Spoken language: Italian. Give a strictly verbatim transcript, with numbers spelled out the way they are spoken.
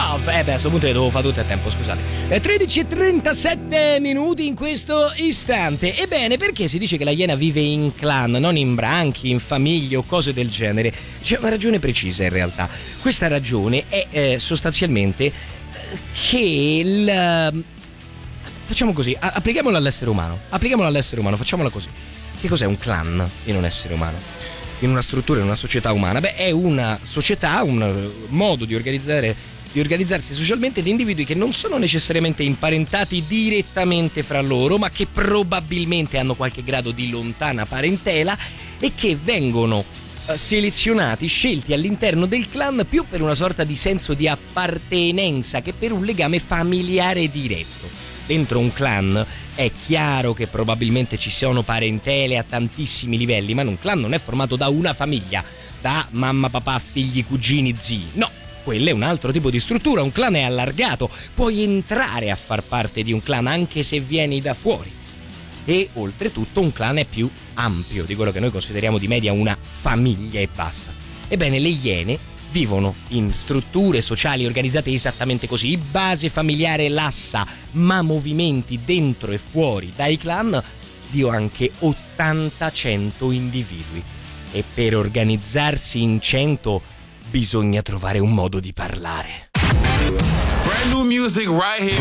Love. Eh beh, a questo punto le devo fare tutte a tempo, scusate. Eh, tredici e trentasette minuti in questo istante. Ebbene, perché si dice che la iena vive in clan, non in branchi, in famiglie o cose del genere? C'è una ragione precisa in realtà. Questa ragione è eh, sostanzialmente eh, che il... Facciamo così, a- applichiamola all'essere umano. Applichiamola all'essere umano, facciamola così. Che cos'è un clan in un essere umano? In una struttura, in una società umana? Beh, è una società, un modo di organizzare, di organizzarsi socialmente di individui che non sono necessariamente imparentati direttamente fra loro, ma che probabilmente hanno qualche grado di lontana parentela e che vengono eh, selezionati, scelti all'interno del clan più per una sorta di senso di appartenenza che per un legame familiare diretto. Dentro un clan è chiaro che probabilmente ci sono parentele a tantissimi livelli, ma un clan non è formato da una famiglia, da mamma, papà, figli, cugini, zii. No, quello è un altro tipo di struttura. Un clan è allargato, puoi entrare a far parte di un clan anche se vieni da fuori. E oltretutto un clan è più ampio di quello che noi consideriamo di media una famiglia e basta. Ebbene, le iene vivono in strutture sociali organizzate esattamente così, base familiare lassa, ma movimenti dentro e fuori dai clan di anche ottanta cento individui. E per organizzarsi in cento bisogna trovare un modo di parlare. Brand new music right here.